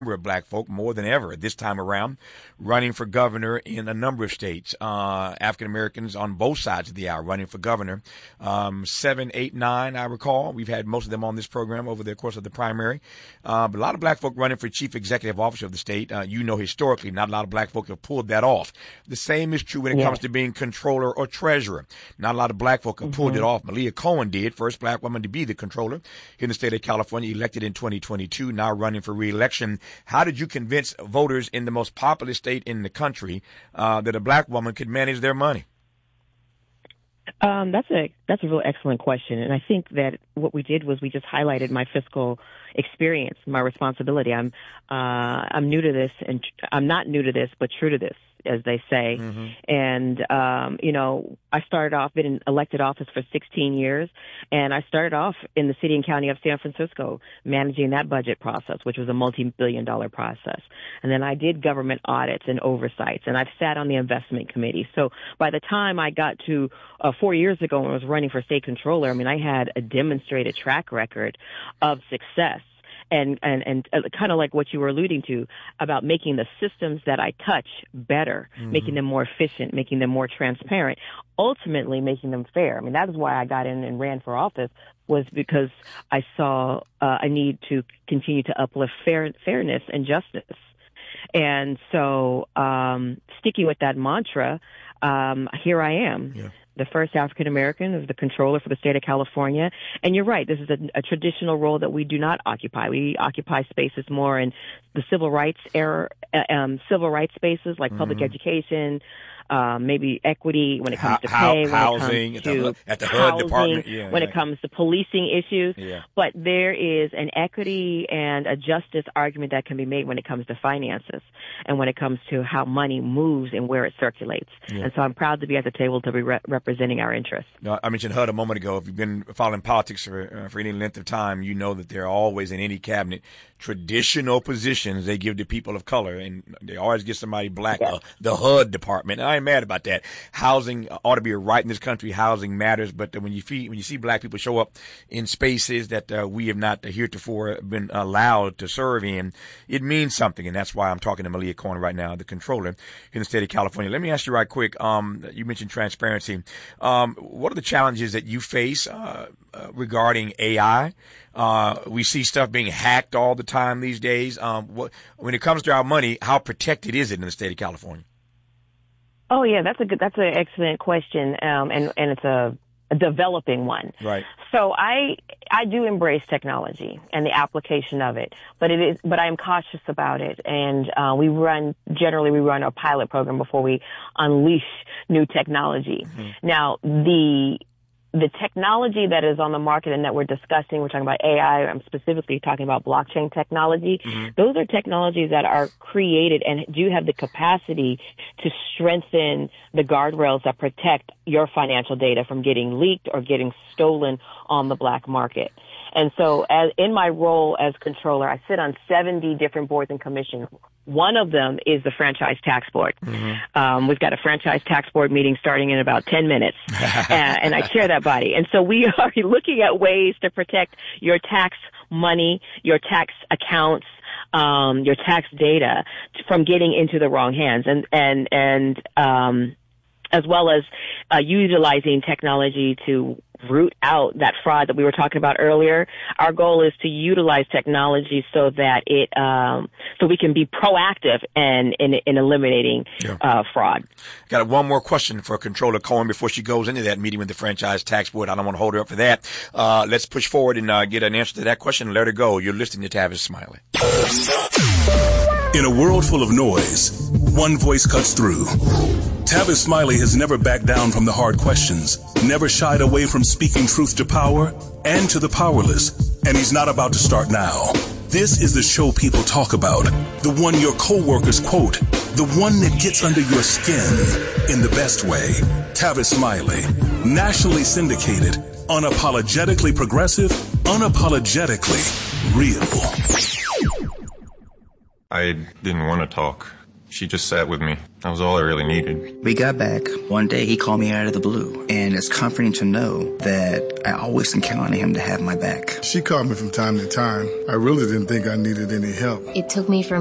of black folk more than ever this time around running for governor in a number of states. African Americans on both sides of the aisle running for governor. 7, 8, 9, I recall. We've had most of them on this program over the course of the primary. But a lot of black folk running for chief executive officer of the state. Historically, not a lot of black folk have pulled that off. The same is true when it comes to being controller or treasurer. Not a lot of black folk have pulled it off. Malia Cohen did, first black woman to be the controller here in the state of California, elected in 2022, now running for re-election. How did you convince voters in the most populous state in the country that a black woman could manage their money? That's a real excellent question. And I think that what we did was we just highlighted my fiscal experience, my responsibility. I'm new to this, and I'm not new to this, but true to this, as they say. And, I started off, been in elected office for 16 years, and I started off in the city and county of San Francisco managing that budget process, which was a multi-billion-dollar process. And then I did government audits and oversights, and I've sat on the investment committee. So by the time I got to 4 years ago when I was running for state controller, I had a demonstrated track record of success. And kind of like what you were alluding to about making the systems that I touch better, making them more efficient, making them more transparent, ultimately making them fair. That is why I got in and ran for office, was because I saw a need to continue to uplift fairness and justice. And so sticking with that mantra, here I am. Yeah. The first African American as the controller for the state of California. And you're right, this is a traditional role that we do not occupy. We occupy spaces more in the civil rights spaces like public education, maybe equity when it comes to pay, housing, when it comes to at the HUD department, when it comes to policing issues. Yeah. But there is an equity and a justice argument that can be made when it comes to finances and when it comes to how money moves and where it circulates. Yeah. And so I'm proud to be at the table to be representing our interests. Now, I mentioned HUD a moment ago. If you've been following politics for any length of time, you know that there are always in any cabinet traditional positions they give to people of color, and they always give somebody black. Yeah. The HUD department. And I ain't mad about that. Housing ought to be a right in this country. Housing matters, but when you see black people show up in spaces that we have not heretofore been allowed to serve in, it means something, and that's why I'm talking to Malia Cohen right now, the controller in the state of California. Let me ask you right quick. You mentioned transparency. What are the challenges that you face regarding AI? We see stuff being hacked all the time these days. When it comes to our money, how protected is it in the state of California? Oh yeah, that's an excellent question, and it's a developing one. Right. So I do embrace technology and the application of it, but I am cautious about it, and we run a pilot program before we unleash new technology. Now the technology that is on the market and that we're discussing, we're talking about AI, I'm specifically talking about blockchain technology. Those are technologies that are created and do have the capacity to strengthen the guardrails that protect your financial data from getting leaked or getting stolen on the black market. And so in my role as controller, I sit on 70 different boards and commissions. One of them is the Franchise Tax Board. We've got a Franchise Tax Board meeting starting in about 10 minutes, and I chair that body. And so we are looking at ways to protect your tax money, your tax accounts, your tax data from getting into the wrong hands, and as well as utilizing technology to root out that fraud that we were talking about earlier. Our goal is to utilize technology so that so we can be proactive in eliminating fraud. Got one more question for Controller Cohen before she goes into that meeting with the Franchise Tax Board. I don't want to hold her up for that. Let's push forward and get an answer to that question and let her go. You're listening to Tavis Smiley. In a world full of noise, one voice cuts through. Tavis Smiley has never backed down from the hard questions, never shied away from speaking truth to power and to the powerless, and he's not about to start now. This is the show people talk about, the one your coworkers quote, the one that gets under your skin in the best way. Tavis Smiley, nationally syndicated, unapologetically progressive, unapologetically real. I didn't want to talk She just sat with me. That was all I really needed. We got back. One day he called me out of the blue, and it's comforting to know that I always can count on him to have my back. She called me from time to time. I really didn't think I needed any help. It took me from